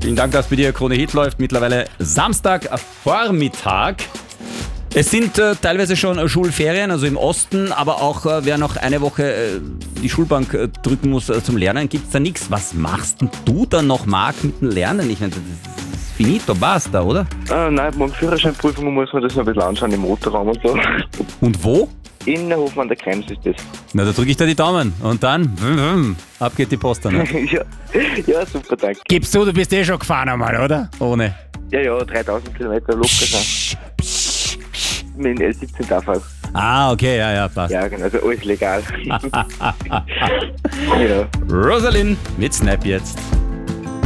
Vielen Dank, dass bei dir Krone Hit läuft. Mittlerweile Samstagvormittag. Es sind teilweise schon Schulferien, also im Osten, aber auch wer noch eine Woche die Schulbank drücken muss zum Lernen, gibt's da nichts. Was machst denn du dann noch, Marc, mit dem Lernen? Ich meine, das ist finito, basta, oder? Nein, morgen Führerscheinprüfung muss man das noch ein bisschen anschauen im Motorraum und so. Und wo? In der Hof an der Krems ist das. Na, da drücke ich dir die Daumen. Und dann, ab geht die Post dann. Ne? ja, super, danke. Gibst du bist schon gefahren einmal, oder? Ohne. Ja, 3000 Kilometer locker sein. Mit dem L17 darf auch. Ah, okay, ja, passt. Ja, genau, also alles legal. Ja. Rosalind mit Snap jetzt.